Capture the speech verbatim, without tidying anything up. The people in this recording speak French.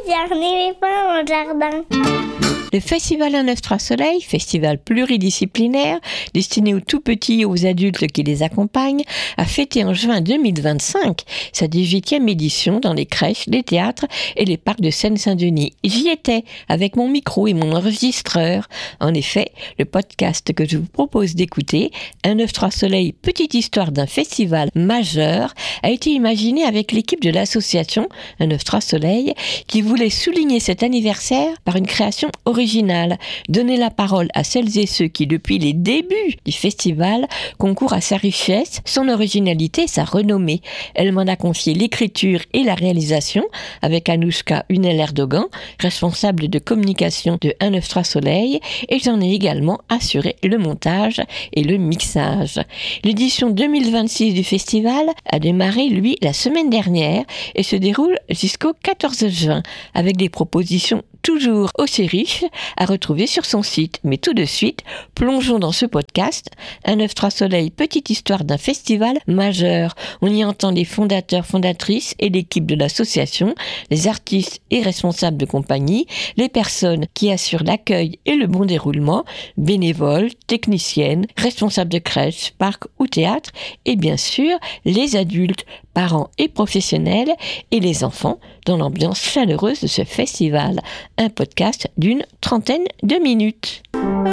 dernier pas au jardin. Le Festival un neuf trois Soleil, festival pluridisciplinaire destiné aux tout-petits et aux adultes qui les accompagnent, a fêté en juin deux mille vingt-cinq sa dix-huitième édition dans les crèches, les théâtres et les parcs de Seine-Saint-Denis. J'y étais avec mon micro et mon enregistreur. En effet, le podcast que je vous propose d'écouter, un neuf trois Soleil, petite histoire d'un festival majeur, a été imaginé avec l'équipe de l'association un neuf trois Soleil qui voulait souligner cet anniversaire par une création originale. Original, donner la parole à celles et ceux qui, depuis les débuts du festival, concourent à sa richesse, son originalité et sa renommée. Elle m'en a confié l'écriture et la réalisation avec Anouchka Hunel-Erdogan, responsable de communication de un neuf trois Soleil, et j'en ai également assuré le montage et le mixage. L'édition deux mille vingt-six du festival a démarré, lui, la semaine dernière et se déroule jusqu'au quatorze juin avec des propositions toujours aussi riche à retrouver sur son site. Mais tout de suite, plongeons dans ce podcast, un neuf trois Soleil, petite histoire d'un festival majeur. On y entend les fondateurs, fondatrices et l'équipe de l'association, les artistes et responsables de compagnie, les personnes qui assurent l'accueil et le bon déroulement, bénévoles, techniciennes, responsables de crèches, parcs ou théâtres, et bien sûr, les adultes, parents et professionnels, et les enfants, dans l'ambiance chaleureuse de ce festival. Un podcast d'une trentaine de minutes.